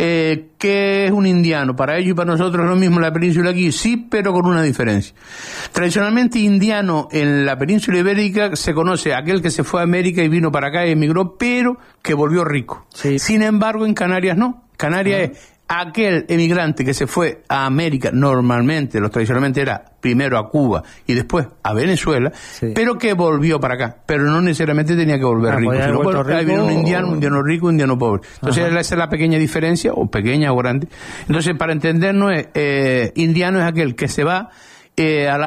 ¿Qué es un indiano? Para ellos y para nosotros es lo mismo la península aquí, sí, pero con una diferencia. Tradicionalmente indiano en la península ibérica se conoce aquel que se fue a América y vino para acá y emigró, pero que volvió rico. Sí. Sin embargo, en Canarias no. Canarias es aquel emigrante que se fue a América, tradicionalmente era primero a Cuba y después a Venezuela, pero que volvió para acá, pero no necesariamente tenía que volver rico, sino que había un indiano rico, un indiano pobre. Entonces esa es la pequeña diferencia, o pequeña o grande. Entonces, para entendernos, indiano es aquel que se va